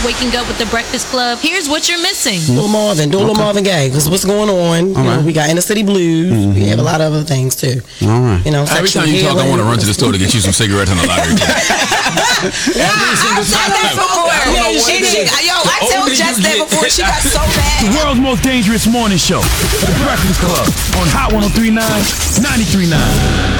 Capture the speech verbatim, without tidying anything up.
waking up with the Breakfast Club, here's what you're missing. Little Marvin, do a little Marvin Gaye, because what's going on? You know, we got Inner City Blues. Mm-hmm. We have a lot of other things too. All right. You know, every time you talk, I want to run to the store to get you some cigarettes and a lottery ticket. Every single time. Yo, I told Jess that before. She got so bad. The world's most dangerous morning show. The Breakfast Club on Hot one oh three point nine, ninety-three point nine.